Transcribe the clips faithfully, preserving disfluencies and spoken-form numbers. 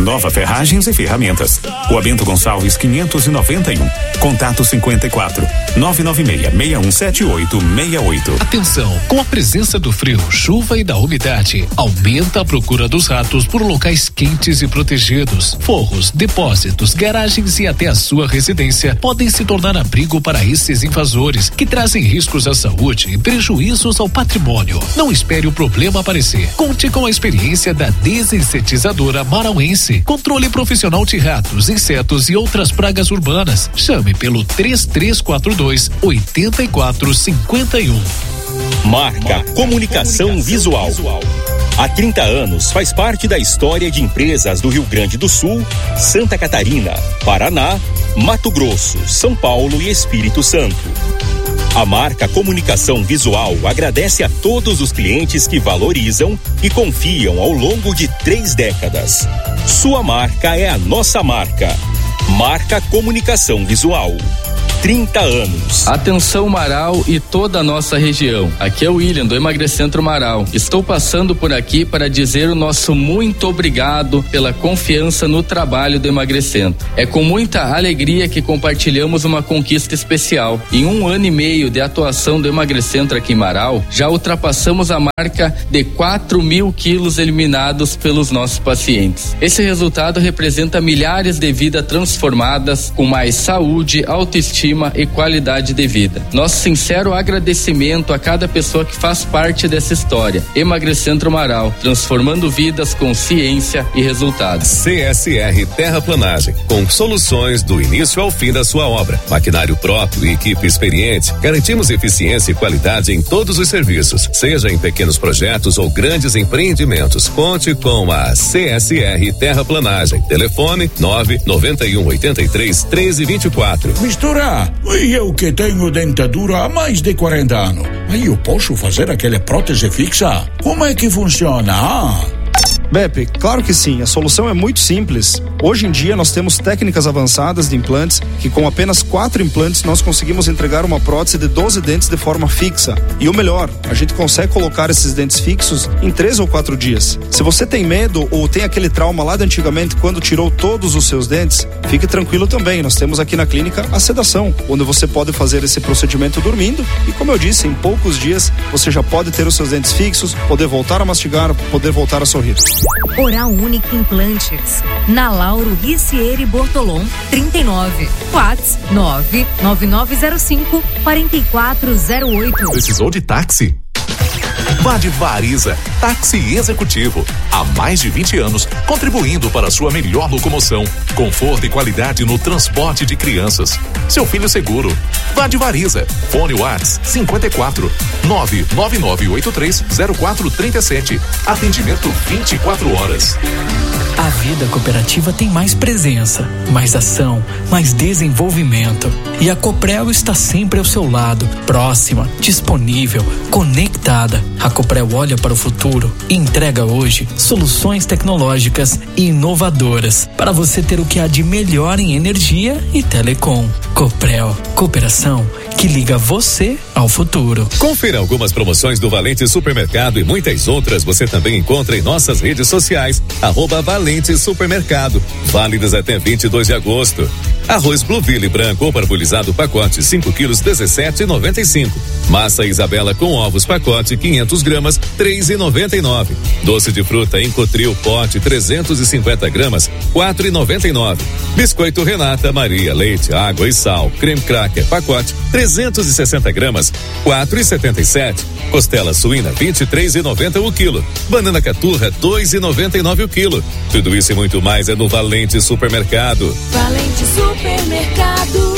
Nova Ferragens e Ferramentas. Rua Bento Gonçalves quinhentos e noventa e um. Contato cinquenta e quatro, nove nove seis, seis um sete oito seis oito. Atenção, com a presença do frio, chuva e da umidade, aumenta a procura dos ratos por locais quentes e protegidos. Forros, depósitos, garagens e até a sua residência podem se tornar abrigo para esses invasores que trazem riscos à saúde e prejuízos ao patrimônio. Não espere o problema aparecer. Conte com a experiência da desinsetizadora marauense. Controle profissional de ratos, insetos e outras pragas urbanas. Chame pelo três três quatro dois, oito quatro cinco um. Marca Comunicação Visual. Há trinta anos faz parte da história de empresas do Rio Grande do Sul, Santa Catarina, Paraná, Mato Grosso, São Paulo e Espírito Santo. A marca Comunicação Visual agradece a todos os clientes que valorizam e confiam ao longo de três décadas. Sua marca é a nossa marca. Marca Comunicação Visual. trinta anos. Atenção Marau e toda a nossa região. Aqui é o William do Emagrecentro Marau. Estou passando por aqui para dizer o nosso muito obrigado pela confiança no trabalho do Emagrecentro. É com muita alegria que compartilhamos uma conquista especial. Em um ano e meio de atuação do Emagrecentro aqui em Marau, já ultrapassamos a marca de quatro mil quilos eliminados pelos nossos pacientes. Esse resultado representa milhares de vidas transformadas com mais saúde, autoestima e qualidade de vida. Nosso sincero agradecimento a cada pessoa que faz parte dessa história. Emagrecentro Marau, transformando vidas com ciência e resultados. C S R Terraplanagem, com soluções do início ao fim da sua obra. Maquinário próprio e equipe experiente, garantimos eficiência e qualidade em todos os serviços, seja em pequenos projetos ou grandes empreendimentos. Conte com a C S R Terraplanagem. Telefone nove nove um oito três, um três dois quatro. Mistura, e eu que tenho dentadura há mais de quarenta anos, aí eu posso fazer aquela prótese fixa? Como é que funciona? Ah? Beppe, claro que sim, a solução é muito simples. Hoje em dia nós temos técnicas avançadas de implantes que com apenas quatro implantes nós conseguimos entregar uma prótese de doze dentes de forma fixa. E o melhor, a gente consegue colocar esses dentes fixos em três ou quatro dias. Se você tem medo ou tem aquele trauma lá de antigamente quando tirou todos os seus dentes, fique tranquilo também, nós temos aqui na clínica a sedação, onde você pode fazer esse procedimento dormindo e, como eu disse, em poucos dias você já pode ter os seus dentes fixos, poder voltar a mastigar, poder voltar a sorrir. Oral Unique Implantes, na Lauro Ricieri Bortolom, trinta e nove. WhatsApp nove nove nove zero cinco, quatro quatro zero oito. Precisou de táxi? Vá de Variza, táxi executivo. Há mais de vinte anos, contribuindo para a sua melhor locomoção, conforto e qualidade no transporte de crianças. Seu filho seguro. Vá de Variza. Fone WhatsApp cinquenta e quatro, nove nove nove oito três zero quatro três sete. Atendimento vinte e quatro horas. A vida cooperativa tem mais presença, mais ação, mais desenvolvimento. E a Coprel está sempre ao seu lado, próxima, disponível, conectada. A Coprel olha para o futuro e entrega hoje soluções tecnológicas e inovadoras para você ter o que há de melhor em energia e telecom. Coprel, cooperação que liga você ao futuro. Confira algumas promoções do Valente Supermercado e muitas outras você também encontra em nossas redes sociais, arroba Valente Supermercado, válidas até vinte e dois de agosto. Arroz Blueville branco ou parbolizado pacote cinco quilos, dezessete reais e noventa e cinco. Massa Isabela com ovos pacote quinhentas gramas, três reais e noventa e nove. Doce de fruta Encotril pote trezentos e cinquenta gramas, quatro reais e noventa e nove. Biscoito Renata Maria, leite, água e sal, creme cracker pacote trezentos e sessenta gramas, quatro reais e setenta e sete. Costela suína vinte e três reais e noventa o quilo. Banana caturra dois reais e noventa e nove o quilo. Tudo isso e muito mais é no Valente Supermercado. Valente Supermercado.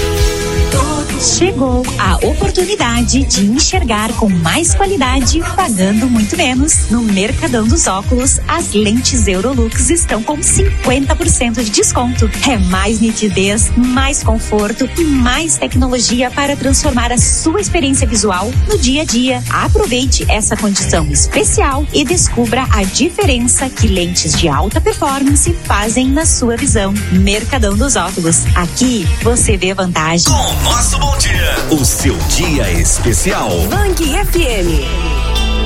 Chegou a oportunidade de enxergar com mais qualidade, pagando muito menos. No Mercadão dos Óculos, as lentes Eurolux estão com cinquenta por cento de desconto. É mais nitidez, mais conforto e mais tecnologia para transformar a sua experiência visual no dia a dia. Aproveite essa condição especial e descubra a diferença que lentes de alta performance fazem na sua visão. Mercadão dos Óculos. Aqui você vê vantagem. Com o nosso bom dia, o seu dia especial. Bang F M.